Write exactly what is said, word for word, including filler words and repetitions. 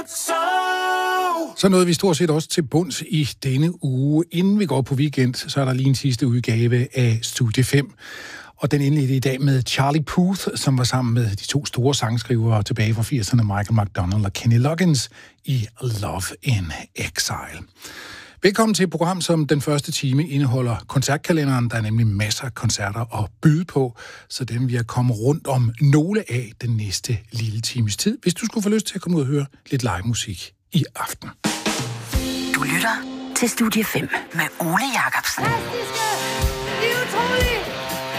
Så nåede vi stort set også til bunds i denne uge. Inden vi går på weekend, så er der lige en sidste udgave af Studie fem. Og den indledte i dag med Charlie Puth, som var sammen med de to store sangskrivere tilbage fra firserne, Michael McDonald og Kenny Loggins, i Love in Exile. Velkommen til et program, som den første time indeholder koncertkalenderen. Der er nemlig masser af koncerter at byde på, så dem vil jeg komme rundt om nogle af den næste lille times tid, hvis du skulle få lyst til at komme ud og høre lidt live musik i aften. Du lytter til Studie fem med Ole Jacobsen. Fantastiske, de utrolige,